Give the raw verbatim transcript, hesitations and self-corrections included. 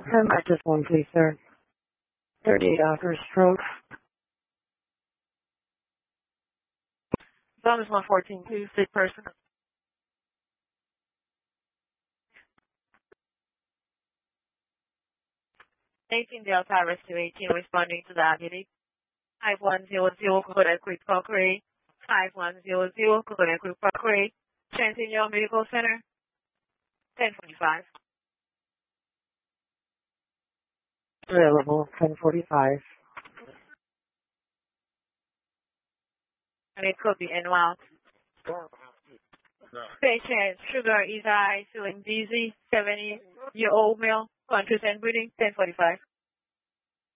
ten practice one, please, sir. thirty-eight after stroke. Thomas one fourteen two, sick person. eighteen Delta Rescue eighteen responding to diabetic. five one zero zero Kokoda Creek Parkway. five one zero zero Kokoda Creek Parkway. Centennial Medical Center. ten forty-five. Available, ten forty-five. And it could be en route. Patient, sugar is high, feeling dizzy, seventy year old male, conscious and breathing, ten forty-five.